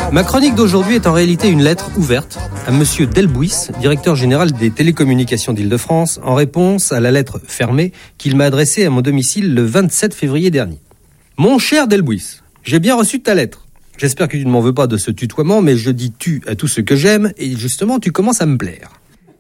Ma chronique d'aujourd'hui est en réalité une lettre ouverte à Monsieur Delbouis, directeur général des télécommunications d'Île-de-France, en réponse à la lettre fermée qu'il m'a adressée à mon domicile le 27 février dernier. Mon cher Delbouis, j'ai bien reçu ta lettre. J'espère que tu ne m'en veux pas de ce tutoiement, mais je dis tu à tout ce que j'aime, et justement tu commences à me plaire.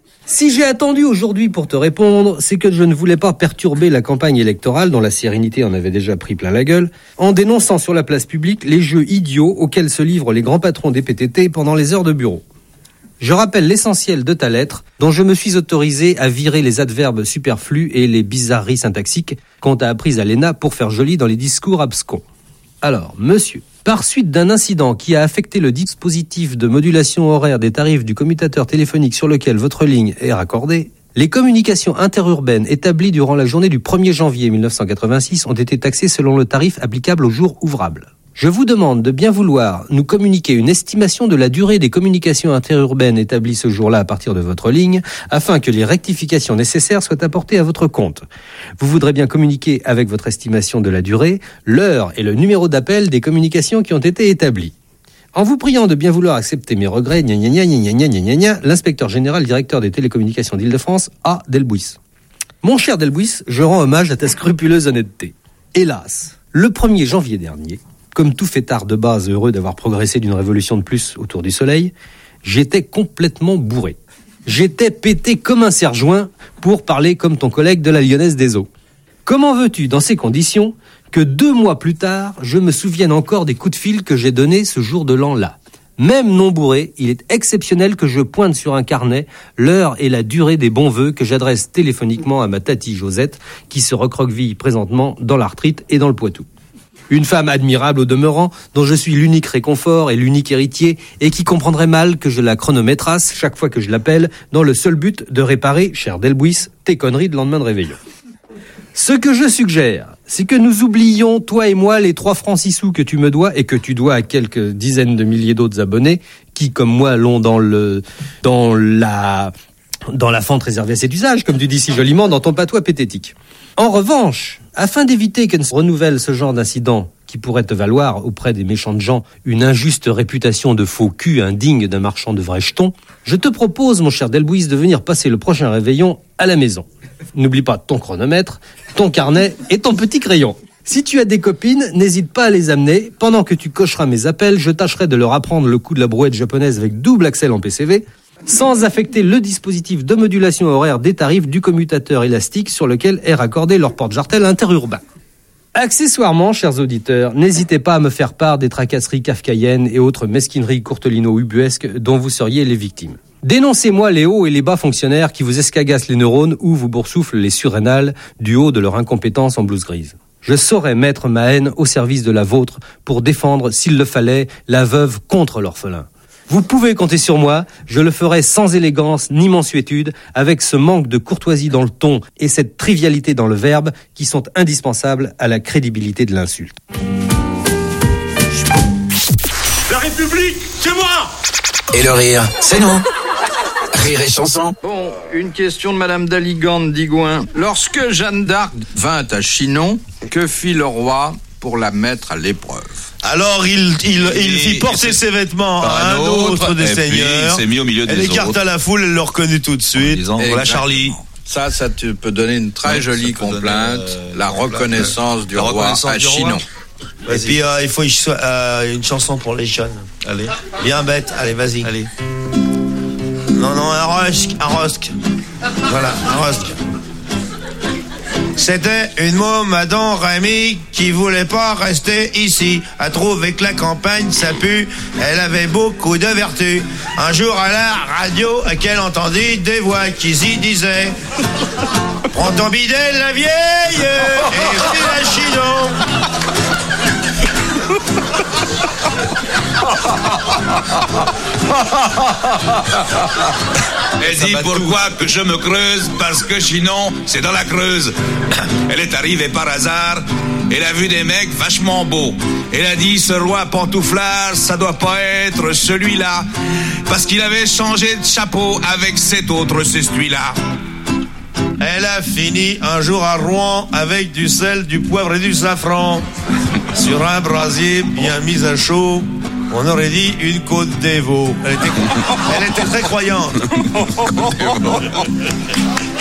Si j'ai attendu aujourd'hui pour te répondre, c'est que je ne voulais pas perturber la campagne électorale, dont la sérénité en avait déjà pris plein la gueule, en dénonçant sur la place publique les jeux idiots auxquels se livrent les grands patrons des PTT pendant les heures de bureau. Je rappelle l'essentiel de ta lettre, dont je me suis autorisé à virer les adverbes superflus et les bizarreries syntaxiques qu'on t'a apprises à l'ENA pour faire joli dans les discours abscons. Alors, monsieur, par suite d'un incident qui a affecté le dispositif de modulation horaire des tarifs du commutateur téléphonique sur lequel votre ligne est raccordée, les communications interurbaines établies durant la journée du 1er janvier 1986 ont été taxées selon le tarif applicable aux jours ouvrables. Je vous demande de bien vouloir nous communiquer une estimation de la durée des communications interurbaines établies ce jour-là à partir de votre ligne, afin que les rectifications nécessaires soient apportées à votre compte. Vous voudrez bien communiquer avec votre estimation de la durée, l'heure et le numéro d'appel des communications qui ont été établies. En vous priant de bien vouloir accepter mes regrets, l'inspecteur général directeur des télécommunications d'Île-de-France, A. Delbouis. Mon cher Delbouis, je rends hommage à ta scrupuleuse honnêteté. Hélas, le 1er janvier dernier, comme tout fêtard de base heureux d'avoir progressé d'une révolution de plus autour du soleil, j'étais complètement bourré. J'étais pété comme un serre-joint, pour parler comme ton collègue de la Lyonnaise des Eaux. Comment veux-tu, dans ces conditions, que 2 mois plus tard, je me souvienne encore des coups de fil que j'ai donnés ce jour de l'an-là ? Même non bourré, il est exceptionnel que je pointe sur un carnet l'heure et la durée des bons vœux que j'adresse téléphoniquement à ma tati Josette, qui se recroqueville présentement dans l'arthrite et dans le Poitou. Une femme admirable au demeurant, dont je suis l'unique réconfort et l'unique héritier, et qui comprendrait mal que je la chronométrasse chaque fois que je l'appelle, dans le seul but de réparer, cher Delbouis, tes conneries de lendemain de réveillon. Ce que je suggère, c'est que nous oublions, toi et moi, les 3 francs 6 sous que tu me dois et que tu dois à quelques dizaines de milliers d'autres abonnés, qui, comme moi, l'ont dans la fente réservée à cet usage, comme tu dis si joliment dans ton patois pététique. En revanche, afin d'éviter qu'elle se renouvelle ce genre d'incident qui pourrait te valoir auprès des méchantes gens une injuste réputation de faux cul indigne d'un marchand de vrais jetons, je te propose, mon cher Delbouis, de venir passer le prochain réveillon à la maison. N'oublie pas ton chronomètre, ton carnet et ton petit crayon. Si tu as des copines, n'hésite pas à les amener. Pendant que tu cocheras mes appels, je tâcherai de leur apprendre le coup de la brouette japonaise avec double axel en PCV, sans affecter le dispositif de modulation horaire des tarifs du commutateur élastique sur lequel est raccordé leur porte-jartel interurbain. Accessoirement, chers auditeurs, n'hésitez pas à me faire part des tracasseries kafkaïennes et autres mesquineries courtelino-ubuesques dont vous seriez les victimes. Dénoncez-moi les hauts et les bas fonctionnaires qui vous escagassent les neurones ou vous boursouflent les surrénales du haut de leur incompétence en blouse grise. Je saurais mettre ma haine au service de la vôtre pour défendre, s'il le fallait, la veuve contre l'orphelin. Vous pouvez compter sur moi, je le ferai sans élégance ni mansuétude, avec ce manque de courtoisie dans le ton et cette trivialité dans le verbe qui sont indispensables à la crédibilité de l'insulte. La République, c'est moi! Et le rire, c'est nous. Rire et chanson. Bon, une question de Madame d'Aligande d'Igouin. Lorsque Jeanne d'Arc vint à Chinon, que fit le roi pour la mettre à l'épreuve? Alors il fit porter ses vêtements à un autre des seigneurs. Il s'est mis au milieu des autres. Elle écarta la foule, elle le reconnut tout de suite. Voilà Charlie. Ça te peut donner une très jolie complainte. La reconnaissance du roi à Chinon. Et puis il faut une chanson pour les jeunes. Allez. Bien bête, allez vas-y. Allez. Non, un rosque. Voilà, un rosque. C'était une môme à Don Rémy qui voulait pas rester ici. A trouvé que la campagne ça pue, elle avait beaucoup de vertus. Un jour à la radio, qu'elle entendit des voix qui y disaient: prends ton bidet la vieille et file à Chinon. Elle dit pourquoi que je me creuse, parce que Chinon, c'est dans la Creuse. Elle est arrivée par hasard, elle a vu des mecs vachement beaux. Elle a dit, ce roi pantouflard, ça doit pas être celui-là, parce qu'il avait changé de chapeau avec cet autre, c'est celui-là. Elle a fini un jour à Rouen avec du sel, du poivre et du safran sur un brasier bien mis à chaud. On aurait dit une côte des veaux. Elle était très croyante.